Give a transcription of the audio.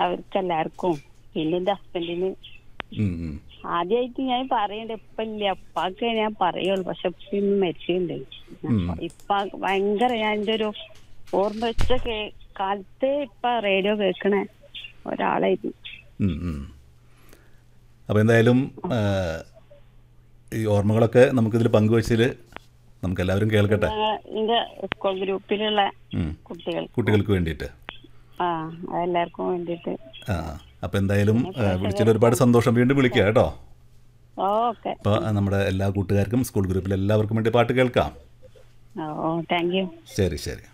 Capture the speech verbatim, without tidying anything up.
അവർക്ക് എല്ലാവർക്കും പിന്നെ എന്റെ ഹസ്ബൻഡിന് ആദ്യമായിട്ട് ഞാൻ പറയണ്ട ഇപ്പൊ ഇല്ല ഉപ്പാക്ക് ഞാൻ പറയുള്ളൂ. പക്ഷെ ഇന്ന് മരിച്ചിട്ടുണ്ട്. ഇപ്പ ഭയങ്കര ഞാൻ എന്റെ ഒരു ഓർമ്മ വെച്ച കാലത്തെ ഇപ്പൊ റേഡിയോ കേൾക്കണ ഒരാളായിരുന്നു. അപ്പോൾ എന്തായാലും ഈ ഓർമ്മകളൊക്കെ നമുക്കിതിൽ പങ്കുവച്ചതിൽ നമുക്കെല്ലാവരും കേൾക്കട്ടെ. എന്റെ സ്കൂൾ ഗ്രൂപ്പിലുള്ള കുട്ടികൾ കുട്ടികൾക്ക് വേണ്ടിയിട്ട് ആ അതെല്ലാവർക്കും വേണ്ടിയിട്ട്. ആ അപ്പോൾ എന്തായാലും വിളിച്ചതിൽ ഒരുപാട് സന്തോഷം. വീണ്ടും വിളിക്കുക കേട്ടോ. ഓക്കെ. അപ്പോൾ നമ്മുടെ എല്ലാ കൂട്ടുകാർക്കും സ്കൂൾ ഗ്രൂപ്പിൽ എല്ലാവർക്കും വേണ്ടി പാട്ട് കേൾക്കാം. ഓ താങ്ക് യു. ശരി ശരി.